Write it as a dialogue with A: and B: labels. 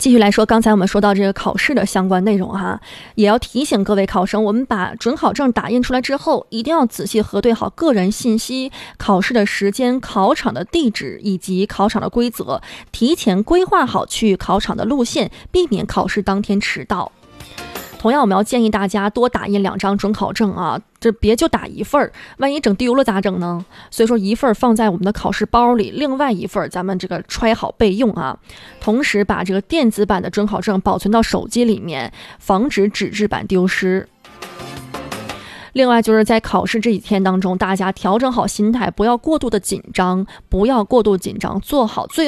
A: 继续来说，刚才我们说到这个考试的相关内容哈，也要提醒各位考生，我们把准考证打印出来之后，一定要仔细核对好个人信息、考试的时间、考场的地址以及考场的规则，提前规划好去考场的路线，避免考试当天迟到。同样，我们要建议大家多打印2张准考证啊，这别就打一份，万一整丢了咋整呢？所以说一份放在我们的考试包里，另外一份咱们这个揣好备用啊。同时把这个电子版的准考证保存到手机里面，防止纸质版丢失。另外就是在考试这几天当中，大家调整好心态，不要过度的紧张，做好最